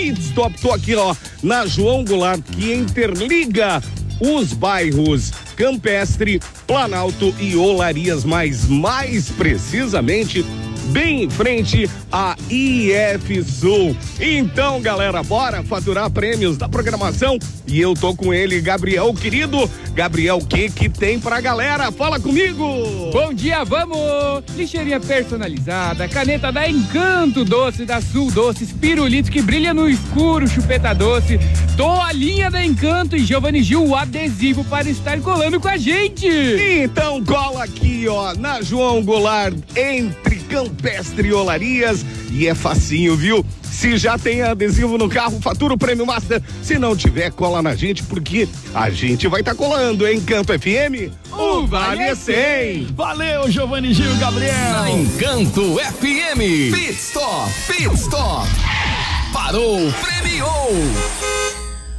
Stop, tô aqui, ó, na João Goulart, que interliga os bairros Campestre, Planalto e Olarias, mas mais precisamente bem em frente à IF Sul. Então, galera, bora faturar prêmios da programação e eu tô com ele, Gabriel, querido. Gabriel, o que tem pra galera? Fala comigo! Bom dia, vamos! Lixeirinha personalizada, caneta da Encanto Doce, da Sul Doces, pirulito que brilha no escuro, chupeta doce, toalhinha da Encanto e Giovanni Gil, o adesivo para estar colando com a gente! Então cola aqui, ó, na João Goulart, entre Campestre e Olarias, e é facinho, viu? Se já tem adesivo no carro, fatura o Prêmio Master. Se não tiver, cola na gente, porque a gente vai estar colando, hein? Encanto FM, o Vale é 100. Valeu, Giovanni Gil, Gabriel. Na Encanto FM, Pit Stop, parou, premiou.